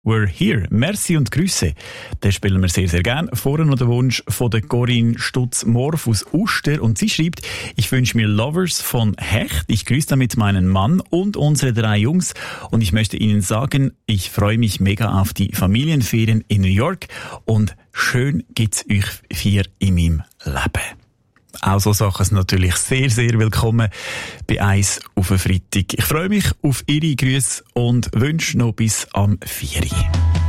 We're here. Merci und Grüße. Den spielen wir sehr, sehr gern. Vorher noch der Wunsch von der Corinne Stutz-Morf aus Uster. Und sie schreibt, ich wünsche mir Lovers von Hecht. Ich grüße damit meinen Mann und unsere 3 Jungs. Und ich möchte Ihnen sagen, ich freue mich mega auf die Familienferien in New York. Und schön gibt's euch 4 in meinem Leben. Auch so Sachen sind natürlich sehr, sehr willkommen bei «Eis auf den Freitag». Ich freue mich auf Ihre Grüße und wünsche noch bis am 4.